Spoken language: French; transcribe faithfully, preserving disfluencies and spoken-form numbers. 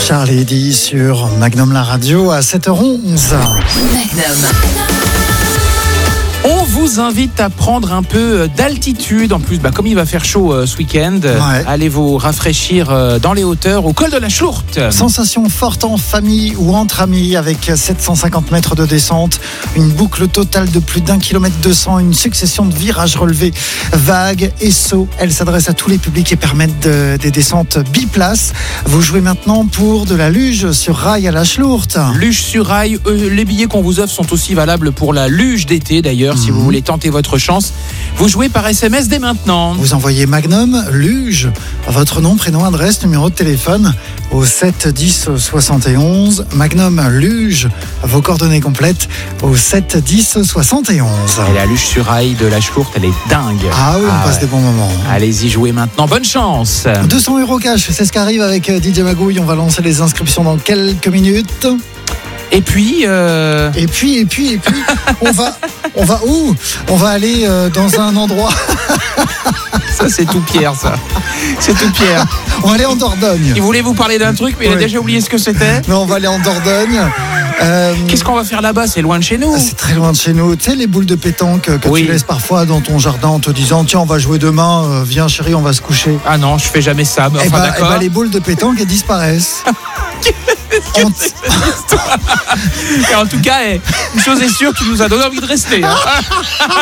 Charlie D sur Magnum la radio à sept heures onze. Magnum. On vous invite à prendre un peu d'altitude. En plus, bah, comme il va faire chaud euh, ce week-end, Ouais. allez vous rafraîchir euh, dans les hauteurs au col de la Schlourte. Sensation forte en famille ou entre amis avec sept cent cinquante mètres de descente, une boucle totale de plus d'un kilomètre deux cents, une succession de virages relevés, vagues et sauts. Elle s'adresse à tous les publics et permettent de- des descentes biplaces. Vous jouez maintenant pour de la luge sur rail à la Schlourte. Luge sur rail, euh, les billets qu'on vous offre sont aussi valables pour la luge d'été d'ailleurs, si vous voulez tenter votre chance. Vous jouez par S M S dès maintenant. Vous envoyez Magnum Luge, votre nom, prénom, adresse, numéro de téléphone au sept dix soixante et onze. Magnum Luge, vos coordonnées complètes au sept dix soixante et onze. Et la luge sur rail de la Schlourte, elle est dingue. Ah oui, on Ah passe ouais. des bons moments. Allez-y jouer maintenant, bonne chance. deux cents euros cash, c'est ce qui arrive avec D J Magouille. On va lancer les inscriptions dans quelques minutes. Et puis, euh, Et puis, et puis, et puis, on va, on va où On va aller euh, dans un endroit. ça c'est tout Pierre ça. C'est tout Pierre. On va aller en Dordogne. Il voulait vous parler d'un truc, mais il a Oui. déjà oublié ce que c'était. Non, on va aller en Dordogne. Euh, Qu'est-ce qu'on va faire là-bas? C'est loin de chez nous. C'est très loin de chez nous. Tu sais, les boules de pétanque que Oui. tu laisses parfois dans ton jardin en te disant tiens, on va jouer demain, euh, viens chérie, on va se coucher. Ah non, je fais jamais ça. Mais Et enfin, bah, d'accord. les boules de pétanque, elles disparaissent. En- Et en tout cas, eh, une chose est sûre, tu nous as donné envie de rester. hein.